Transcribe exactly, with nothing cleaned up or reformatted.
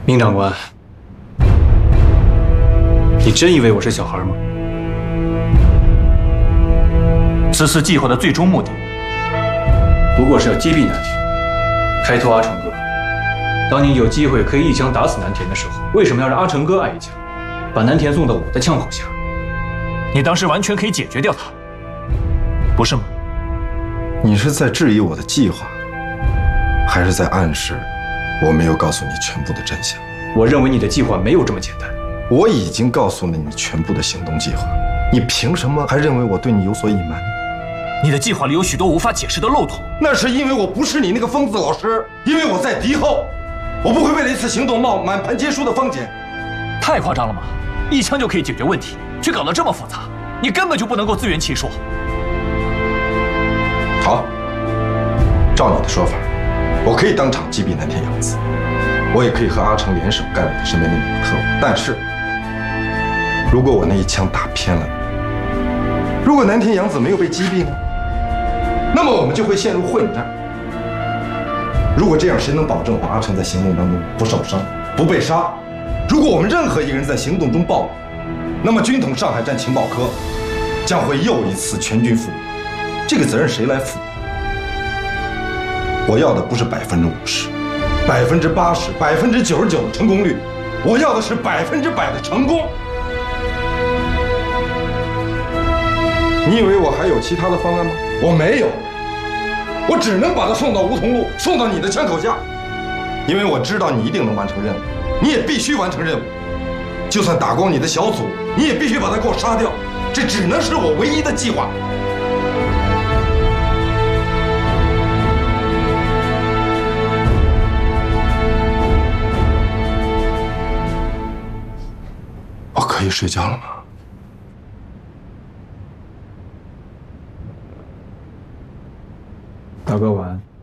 明长官，你真以为我是小孩吗？ 此次计划的最终目的， 不过是要击毙南田，开脱阿成哥。当你有机会可以一枪打死南田的时候，为什么要让阿成哥挨一枪，把南田送到我的枪口下？ 你当时完全可以解决掉他，不是吗？ 你是在质疑我的计划，还是在暗示我没有告诉你全部的真相？ 我认为你的计划没有这么简单。 我已经告诉了你全部的行动计划，你凭什么还认为我对你有所隐瞒？ 你的计划里有许多无法解释的漏洞。 那是因为我不是你那个疯子老师，因为我在敌后，我不会为了一次行动冒满盘皆输的风险。 太夸张了吗？一枪就可以解决问题，却搞得这么复杂，你根本就不能够自圆其说。 好，照你的说法，我可以当场击毙南田洋子，我也可以和阿成联手干掉他身边的女特务。但是，如果我那一枪打偏了，如果南田洋子没有被击毙呢？那么我们就会陷入混战。如果这样，谁能保证我阿成在行动当中不受伤、不被杀？如果我们任何一个人在行动中暴露，那么军统上海站情报科将会又一次全军覆没。这个责任谁来负？我要的不是百分之五十、百分之八十、百分之九十九的成功率，我要的是百分之百的成功。你以为我还有其他的方案吗？我没有，我只能把他送到梧桐路，送到你的枪口下，因为我知道你一定能完成任务，你也必须完成任务。就算打光你的小组，你也必须把他给我杀掉。这只能是我唯一的计划。我可以睡觉了吗？ 大哥晚安。